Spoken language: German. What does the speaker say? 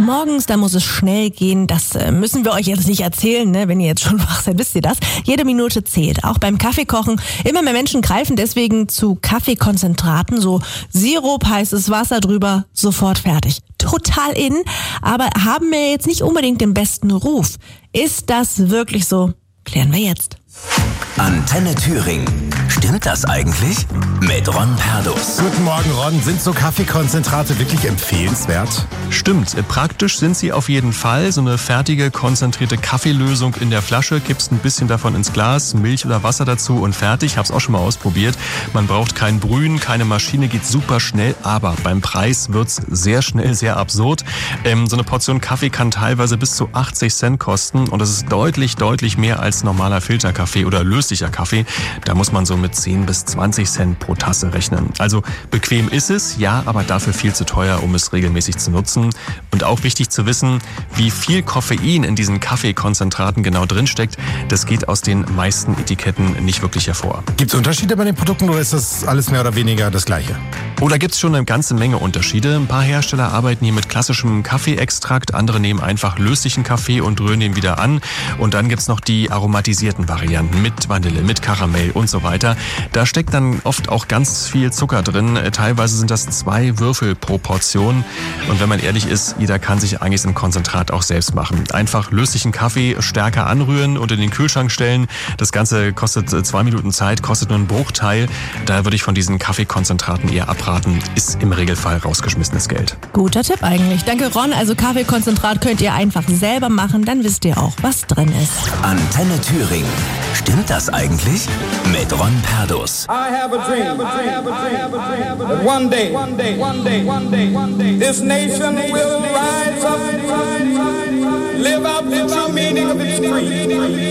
morgens, da muss es schnell gehen. Das müssen wir euch jetzt nicht erzählen, ne? Wenn ihr jetzt schon wach seid, wisst ihr das. Jede Minute zählt. Auch beim Kaffeekochen. Immer mehr Menschen greifen deswegen zu Kaffeekonzentraten. So Sirup, heißes Wasser drüber, sofort fertig. Total in, aber haben wir jetzt nicht unbedingt den besten Ruf. Ist das wirklich so? Klären wir jetzt. Antenne Thüringen. Stimmt das eigentlich? Mit Ron Perdus. Guten Morgen, Ron. Sind so Kaffeekonzentrate wirklich empfehlenswert? Stimmt. Praktisch sind sie auf jeden Fall. So eine fertige, konzentrierte Kaffeelösung in der Flasche. Kippst ein bisschen davon ins Glas, Milch oder Wasser dazu und fertig. Hab's auch schon mal ausprobiert. Man braucht kein Brühen, keine Maschine, geht super schnell. Aber beim Preis wird's sehr schnell sehr absurd. So eine Portion Kaffee kann teilweise bis zu 80 Cent kosten. Und das ist deutlich, deutlich mehr als normaler Filterkaffee oder löslicher Kaffee. Da muss man so mit 10 bis 20 Cent pro Tasse rechnen. Also bequem ist es, ja, aber dafür viel zu teuer, um es regelmäßig zu nutzen. Und auch wichtig zu wissen, wie viel Koffein in diesen Kaffeekonzentraten genau drinsteckt, das geht aus den meisten Etiketten nicht wirklich hervor. Gibt es Unterschiede bei den Produkten oder ist das alles mehr oder weniger das Gleiche? Oh, da gibt's schon eine ganze Menge Unterschiede. Ein paar Hersteller arbeiten hier mit klassischem Kaffeeextrakt, andere nehmen einfach löslichen Kaffee und rühren den wieder an. Und dann gibt's noch die aromatisierten Varianten mit Vanille, mit Karamell und so weiter. Da steckt dann oft auch ganz viel Zucker drin. Teilweise sind das 2 Würfel pro Portion. Und wenn man ehrlich ist, jeder kann sich eigentlich so ein Konzentrat auch selbst machen. Einfach löslichen Kaffee stärker anrühren und in den Kühlschrank stellen. Das Ganze kostet 2 Minuten Zeit, kostet nur einen Bruchteil. Da würde ich von diesen Kaffeekonzentraten eher abraten. Ist im Regelfall rausgeschmissenes Geld. Guter Tipp eigentlich. Danke, Ron. Also Kaffeekonzentrat könnt ihr einfach selber machen. Dann wisst ihr auch, was drin ist. Antenne Thüringen. Stimmt das eigentlich? Mit Ron Perdus. I have a dream that one day, this nation will rise up, live out the true meaning of its creed.